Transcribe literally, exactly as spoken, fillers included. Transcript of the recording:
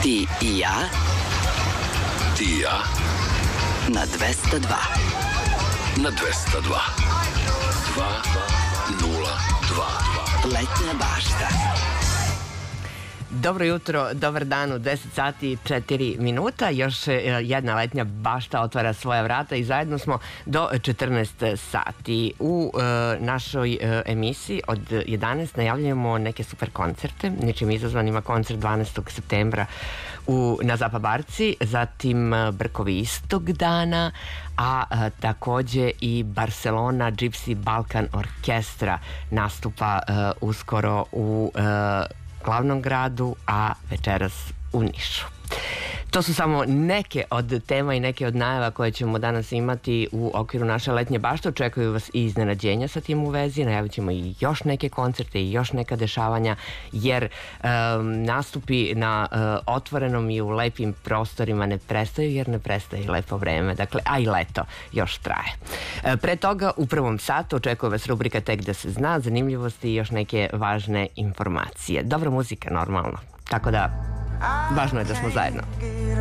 Ti i ja. Ti i ja. Na dvesta dva. Na dvesta dva. Dva nula dva. Letnja bašta. Dobro jutro, dobar dan, u deset sati i četiri minuta. Još jedna letnja bašta otvara svoja vrata i zajedno smo do četrnaest sati. U e, našoj e, emisiji od jedanaest najavljujemo neke super koncerte. Ničim izazvan ima koncert dvanaestog septembra u, na Zapabarci, zatim Brkovi istog dana, a, a takođe i Barcelona Gypsy Balkan Orkestra nastupa a, uskoro u a, glavnom gradu, a večeras u Nišu. To su samo neke od tema i neke od najava koje ćemo danas imati u okviru naše letnje bašte. Očekuju vas i iznenađenja sa tim u vezi. Najavit ćemo i još neke koncerte i još neka dešavanja, jer um, nastupi na uh, otvorenom i u lepim prostorima ne prestaju, jer ne prestaje i lepo vreme. Dakle, a i leto još traje. Uh, pre toga, u prvom satu očekuje vas rubrika Tek da se zna, zanimljivosti i još neke važne informacije. Dobra muzika, normalno. Tako da, važno je da smo zajedno.